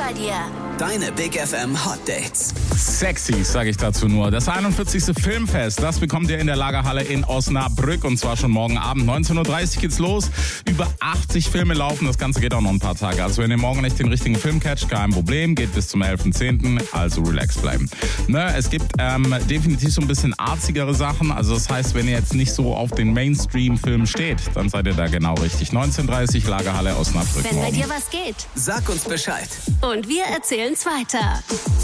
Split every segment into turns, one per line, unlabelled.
bei dir.
Deine Big FM Hot Dates.
Sexy, sage ich dazu nur. Das 41. Filmfest, das bekommt ihr in der Lagerhalle in Osnabrück und zwar schon morgen Abend. 19.30 Uhr geht's los. Über 80 Filme laufen, das Ganze geht auch noch ein paar Tage. Also wenn ihr morgen nicht den richtigen Film catcht, kein Problem, geht bis zum 11.10., also relax bleiben. Ne, es gibt definitiv so ein bisschen arzigere Sachen, also das heißt, wenn ihr jetzt nicht so auf den Mainstream-Film steht, dann seid ihr da genau richtig. 19.30 Uhr, Lagerhalle Osnabrück.
Wenn bei dir was geht.
Sag uns Bescheid.
Und wir erzählen's weiter.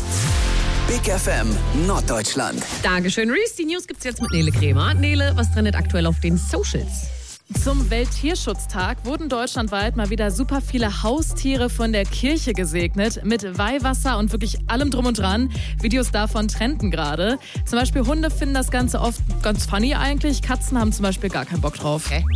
Big FM Norddeutschland.
Dankeschön, Reese. Die News gibt's jetzt mit Nele Krämer. Nele, was trendet aktuell auf den Socials?
Zum Welttierschutztag wurden deutschlandweit mal wieder super viele Haustiere von der Kirche gesegnet. Mit Weihwasser und wirklich allem drum und dran. Videos davon trenden gerade. Zum Beispiel Hunde finden das Ganze oft ganz funny eigentlich. Katzen haben zum Beispiel gar keinen Bock drauf.
Big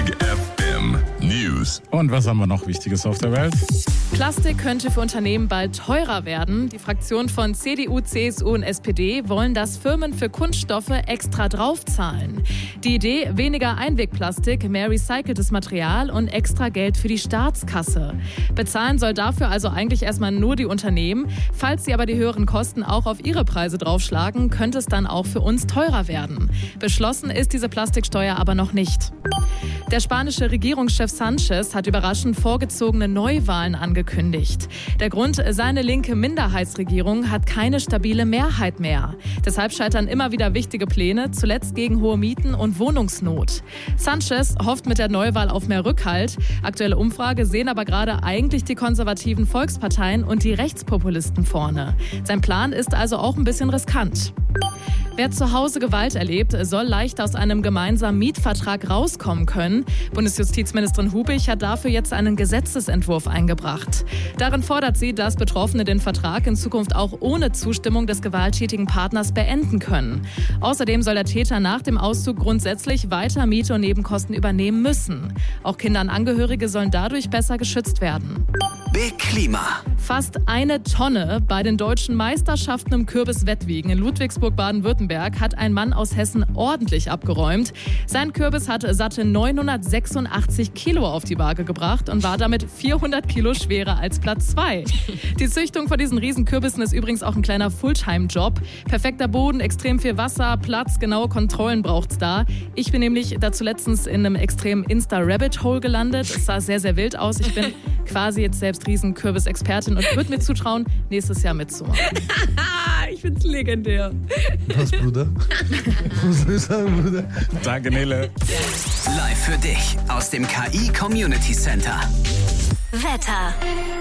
FM News. Und was haben wir noch Wichtiges auf der Welt?
Plastik könnte für Unternehmen bald teurer werden. Die Fraktionen von CDU, CSU und SPD wollen, dass Firmen für Kunststoffe extra draufzahlen. Die Idee, weniger Einwegplastik, mehr recyceltes Material und extra Geld für die Staatskasse. Bezahlen soll dafür also eigentlich erstmal nur die Unternehmen. Falls sie aber die höheren Kosten auch auf ihre Preise draufschlagen, könnte es dann auch für uns teurer werden. Beschlossen ist diese Plastiksteuer aber noch nicht. Der spanische Regierungschef Sanchez hat überraschend vorgezogene Neuwahlen angekündigt. Der Grund, seine linke Minderheitsregierung hat keine stabile Mehrheit mehr. Deshalb scheitern immer wieder wichtige Pläne, zuletzt gegen hohe Mieten und Wohnungsnot. Sanchez hofft mit der Neuwahl auf mehr Rückhalt. Aktuelle Umfrage sehen aber gerade eigentlich die konservativen Volksparteien und die Rechtspopulisten vorne. Sein Plan ist also auch ein bisschen riskant. Wer zu Hause Gewalt erlebt, soll leicht aus einem gemeinsamen Mietvertrag rauskommen können. Bundesjustizministerin Hubich hat dafür jetzt einen Gesetzesentwurf eingebracht. Darin fordert sie, dass Betroffene den Vertrag in Zukunft auch ohne Zustimmung des gewalttätigen Partners beenden können. Außerdem soll der Täter nach dem Auszug grundsätzlich weiter Miete und Nebenkosten übernehmen müssen. Auch Kinder und Angehörige sollen dadurch besser geschützt werden.
Big Klima.
Fast 1 Tonne bei den deutschen Meisterschaften im Kürbiswettwiegen in Ludwigsburg, Baden-Württemberg, hat ein Mann aus Hessen ordentlich abgeräumt. Sein Kürbis hat satte 986 Kilo auf die Waage gebracht und war damit 400 Kilo schwerer als Platz 2. Die Züchtung von diesen Riesenkürbissen ist übrigens auch ein kleiner Fulltime-Job. Perfekter Boden, extrem viel Wasser, Platz, genaue Kontrollen braucht's da. Ich bin nämlich dazu letztens in einem extremen Insta-Rabbit-Hole gelandet. Es sah sehr, sehr wild aus. Ich bin quasi jetzt selbst Riesenkürbis-Expertin und würde mir zutrauen, nächstes Jahr mitzumachen.
Ich find's legendär.
Was, Bruder? Was soll ich sagen, Bruder?
Danke, Nele.
Live für dich aus dem KI Community Center.
Wetter.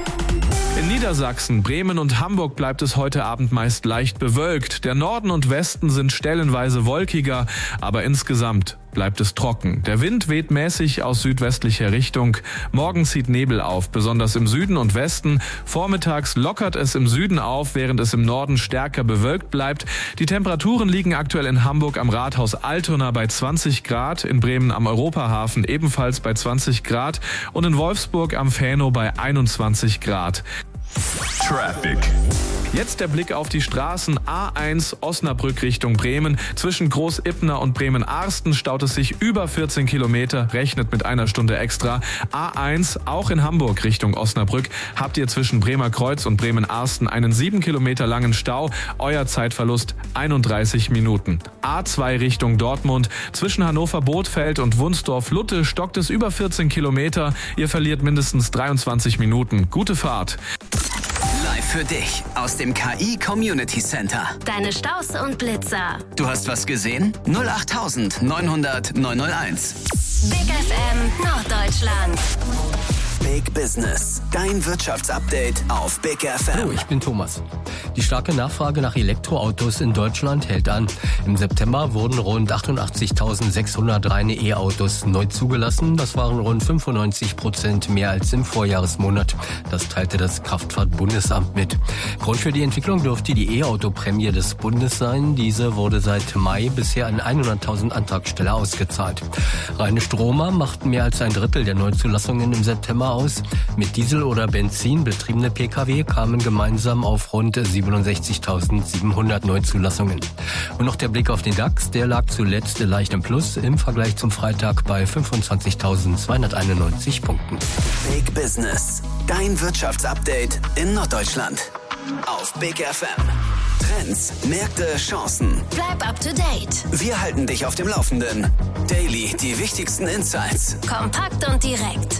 In Niedersachsen, Bremen und Hamburg bleibt es heute Abend meist leicht bewölkt. Der Norden und Westen sind stellenweise wolkiger, aber insgesamt bleibt es trocken. Der Wind weht mäßig aus südwestlicher Richtung. Morgen zieht Nebel auf, besonders im Süden und Westen. Vormittags lockert es im Süden auf, während es im Norden stärker bewölkt bleibt. Die Temperaturen liegen aktuell in Hamburg am Rathaus Altona bei 20 Grad, in Bremen am Europahafen ebenfalls bei 20 Grad und in Wolfsburg am Fähno bei 21 Grad.
Traffic.
Jetzt der Blick auf die Straßen. A1 Osnabrück Richtung Bremen. Zwischen Groß-Ipner und Bremen-Arsten staut es sich über 14 Kilometer, rechnet mit einer Stunde extra. A1 auch in Hamburg Richtung Osnabrück habt ihr zwischen Bremer Kreuz und Bremen-Arsten einen 7 Kilometer langen Stau. Euer Zeitverlust 31 Minuten. A2 Richtung Dortmund. Zwischen Hannover-Bothfeld und Wunsdorf-Lutte stockt es über 14 Kilometer. Ihr verliert mindestens 23 Minuten. Gute Fahrt.
Live für dich aus dem KI Community Center.
Deine Staus und Blitzer.
Du hast was gesehen? 08900 901.
Big FM Norddeutschland.
Big Business. Dein Wirtschaftsupdate auf Big FM.
Hallo, ich bin Thomas. Die starke Nachfrage nach Elektroautos in Deutschland hält an. Im September wurden rund 88.600 reine E-Autos neu zugelassen. Das waren rund 95% mehr als im Vorjahresmonat. Das teilte das Kraftfahrtbundesamt mit. Grund für die Entwicklung dürfte die E-Auto-Prämie des Bundes sein. Diese wurde seit Mai bisher an 100.000 Antragsteller ausgezahlt. Reine Stromer machten mehr als ein Drittel der Neuzulassungen im September aus. aus. Mit Diesel oder Benzin betriebene Pkw kamen gemeinsam auf rund 67.700 Neuzulassungen. Und noch der Blick auf den DAX, der lag zuletzt leicht im Plus im Vergleich zum Freitag bei 25.291 Punkten.
Big Business. Dein Wirtschaftsupdate in Norddeutschland. Auf Big FM. Trends, Märkte, Chancen.
Bleib up to date.
Wir halten dich auf dem Laufenden. Daily, die wichtigsten Insights.
Kompakt und direkt.